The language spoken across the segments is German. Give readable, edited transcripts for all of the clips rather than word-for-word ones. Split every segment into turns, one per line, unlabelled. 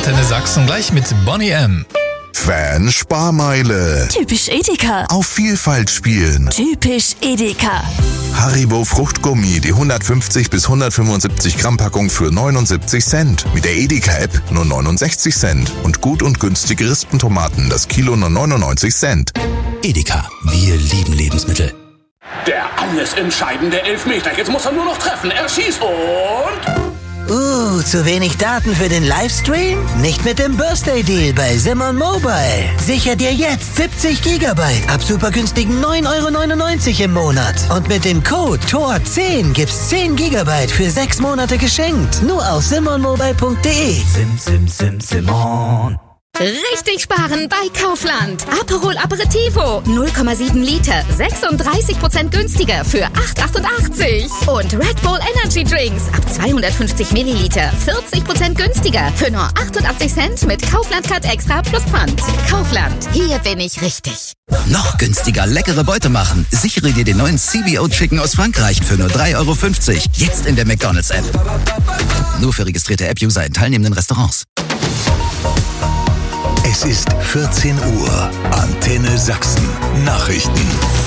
Antenne Sachsen gleich mit Bonnie M.
Fan-Sparmeile.
Typisch Edeka.
Auf Vielfalt spielen.
Typisch Edeka.
Haribo Fruchtgummi, die 150 bis 175 Gramm Packung für 79 Cent. Mit der Edeka-App nur 69 Cent. Und gut und günstige Rispentomaten, das Kilo nur 99 Cent.
Edeka, wir lieben Lebensmittel.
Der alles entscheidende Elfmeter. Jetzt muss er nur noch treffen. Er schießt und...
zu wenig Daten für den Livestream? Nicht mit dem Birthday Deal bei Simon Mobile. Sicher dir jetzt 70 GB ab super günstigen 9,99 € im Monat. Und mit dem Code TOR10 gibt's 10 GB für 6 Monate geschenkt. Nur auf simonmobile.de. Simon.
Richtig sparen bei Kaufland. Aperol Aperitivo 0,7 Liter, 36% günstiger für 8,88. Und Red Bull Energy Drinks ab 250 Milliliter, 40% günstiger für nur 88 Cent mit Kaufland Card Extra plus Pfand. Kaufland, hier bin ich richtig.
Noch günstiger leckere Beute machen. Sichere dir den neuen CBO Chicken aus Frankreich für nur 3,50 €. Jetzt in der McDonald's App. Nur für registrierte App-User in teilnehmenden Restaurants.
Es ist 14 Uhr. Antenne Sachsen. Nachrichten.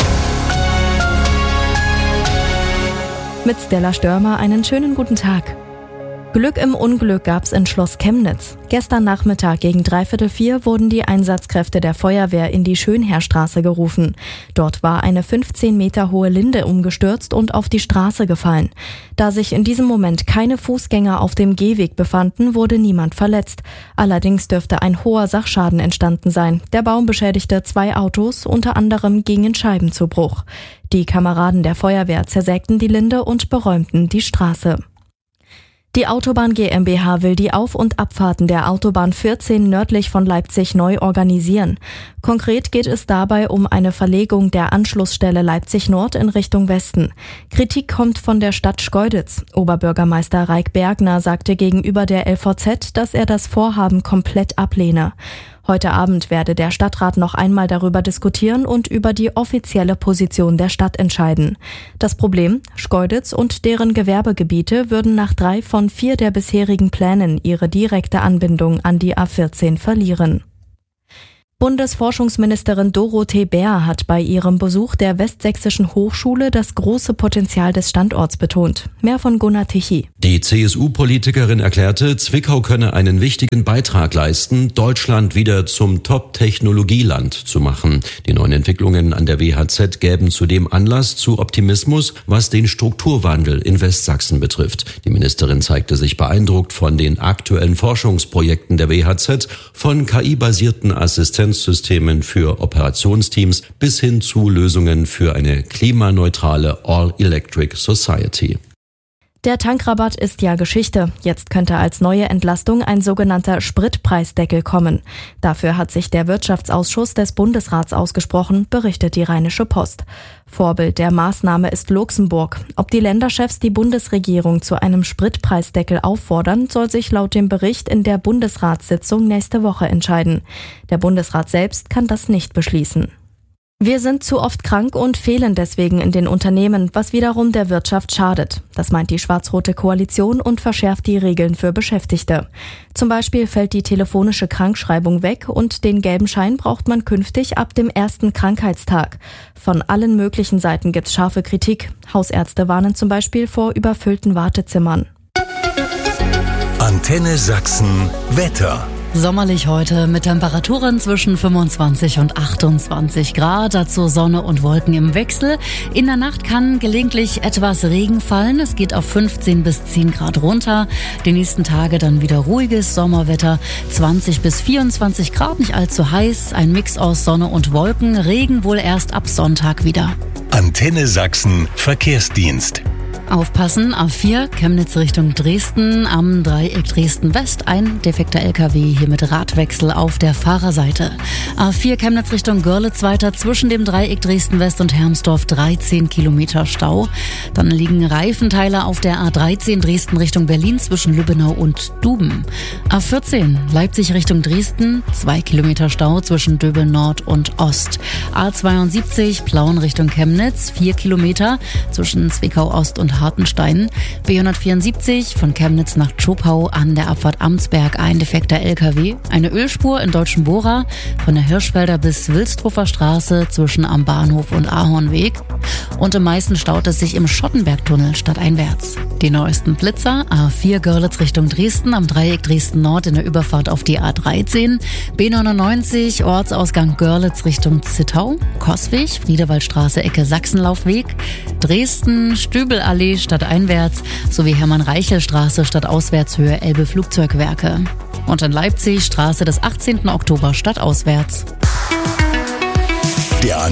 Mit Stella Störmer einen schönen guten Tag. Glück im Unglück gab's in Schloss Chemnitz. Gestern Nachmittag gegen 3:45 wurden die Einsatzkräfte der Feuerwehr in die Schönherrstraße gerufen. Dort war eine 15 Meter hohe Linde umgestürzt und auf die Straße gefallen. Da sich in diesem Moment keine Fußgänger auf dem Gehweg befanden, wurde niemand verletzt. Allerdings dürfte ein hoher Sachschaden entstanden sein. Der Baum beschädigte 2 Autos, unter anderem gingen Scheiben zu Bruch. Die Kameraden der Feuerwehr zersägten die Linde und beräumten die Straße. Die Autobahn GmbH will die Auf- und Abfahrten der Autobahn 14 nördlich von Leipzig neu organisieren. Konkret geht es dabei um eine Verlegung der Anschlussstelle Leipzig Nord in Richtung Westen. Kritik kommt von der Stadt Schkeuditz. Oberbürgermeister Raik Bergner sagte gegenüber der LVZ, dass er das Vorhaben komplett ablehne. Heute Abend werde der Stadtrat noch einmal darüber diskutieren und über die offizielle Position der Stadt entscheiden. Das Problem: Schkeuditz und deren Gewerbegebiete würden nach 3 von 4 der bisherigen Plänen ihre direkte Anbindung an die A14 verlieren. Bundesforschungsministerin Dorothee Bär hat bei ihrem Besuch der Westsächsischen Hochschule das große Potenzial des Standorts betont. Mehr von Gunnar Tichy.
Die CSU-Politikerin erklärte, Zwickau könne einen wichtigen Beitrag leisten, Deutschland wieder zum Top-Technologieland zu machen. Die neuen Entwicklungen an der WHZ gäben zudem Anlass zu Optimismus, was den Strukturwandel in Westsachsen betrifft. Die Ministerin zeigte sich beeindruckt von den aktuellen Forschungsprojekten der WHZ, von KI-basierten Assistenzsystemen für Operationsteams bis hin zu Lösungen für eine klimaneutrale All-Electric Society.
Der Tankrabatt ist ja Geschichte. Jetzt könnte als neue Entlastung ein sogenannter Spritpreisdeckel kommen. Dafür hat sich der Wirtschaftsausschuss des Bundesrats ausgesprochen, berichtet die Rheinische Post. Vorbild der Maßnahme ist Luxemburg. Ob die Länderchefs die Bundesregierung zu einem Spritpreisdeckel auffordern, soll sich laut dem Bericht in der Bundesratssitzung nächste Woche entscheiden. Der Bundesrat selbst kann das nicht beschließen. Wir sind zu oft krank und fehlen deswegen in den Unternehmen, was wiederum der Wirtschaft schadet. Das meint die schwarz-rote Koalition und verschärft die Regeln für Beschäftigte. Zum Beispiel fällt die telefonische Krankschreibung weg und den gelben Schein braucht man künftig ab dem 1. Krankheitstag. Von allen möglichen Seiten gibt's scharfe Kritik. Hausärzte warnen zum Beispiel vor überfüllten Wartezimmern.
Antenne Sachsen Wetter.
Sommerlich heute mit Temperaturen zwischen 25 und 28 Grad, dazu Sonne und Wolken im Wechsel. In der Nacht kann gelegentlich etwas Regen fallen, es geht auf 15 bis 10 Grad runter. Die nächsten Tage dann wieder ruhiges Sommerwetter, 20 bis 24 Grad, nicht allzu heiß, ein Mix aus Sonne und Wolken, Regen wohl erst ab Sonntag wieder.
Antenne Sachsen Verkehrsdienst.
Aufpassen, A4 Chemnitz Richtung Dresden, am Dreieck Dresden-West ein defekter LKW, hier mit Radwechsel auf der Fahrerseite. A4 Chemnitz Richtung Görlitz weiter zwischen dem Dreieck Dresden-West und Hermsdorf 13 Kilometer Stau. Dann liegen Reifenteile auf der A13 Dresden Richtung Berlin zwischen Lübbenau und Duben. A14 Leipzig Richtung Dresden, 2 Kilometer Stau zwischen Döbel Nord und Ost. A72 Plauen Richtung Chemnitz, 4 Kilometer zwischen Zwickau Ost und Hartenstein. B174 von Chemnitz nach Zschopau an der Abfahrt Amtsberg ein defekter LKW. Eine Ölspur in Deutschen Bohrer von der Hirschfelder bis Wilsdruffer Straße zwischen am Bahnhof und Ahornweg. Und im meisten staut es sich im Schottenbergtunnel stadteinwärts. Die neuesten Blitzer: A4 Görlitz Richtung Dresden am Dreieck Dresden Nord in der Überfahrt auf die A13. B99 Ortsausgang Görlitz Richtung Zittau. Coswig, Friedewaldstraße Ecke Sachsenlaufweg. Dresden Stübelallee stadteinwärts sowie Hermann-Reichel-Straße stadtauswärtshöhe Elbe Flugzeugwerke. Und in Leipzig Straße des 18. Oktober stadtauswärts.